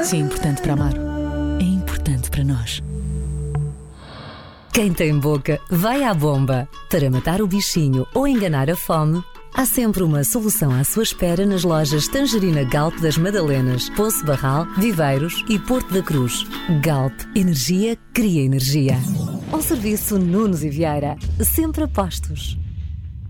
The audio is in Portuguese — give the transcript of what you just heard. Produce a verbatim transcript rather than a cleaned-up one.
Se é importante para Amaro, é importante para nós. Quem tem boca, vai à bomba. Para matar o bichinho ou enganar a fome, há sempre uma solução à sua espera nas lojas Tangerina Galp das Madalenas, Poço Barral, Viveiros e Porto da Cruz. Galp, energia cria energia. Ao serviço Nunes e Vieira, sempre a postos.